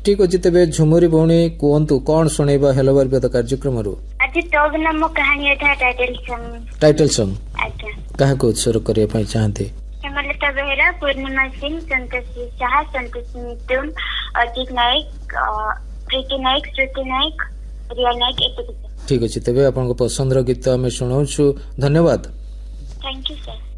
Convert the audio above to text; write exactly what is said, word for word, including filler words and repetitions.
ठीक अच्छे तेज झुमुरी भौणी कहतु कौन शुणेबा हेलो बरपद कार्यक्रम आज तो नाम कहानी था टाइटल सॉन्ग टाइटल सॉन्ग आज्ञा क्या उत्सर्ग करने चाहते हेमलता बेहरा पूर्णिमा सिंह संतोषी शाह संतोष मिथुन अजित नायक प्रीति नायक श्रुति नायक रिया नायक एत ठीक अच्छे तेज आप पसंद गीत आम शुणाऊ धन्यवाद थैंक यू सर।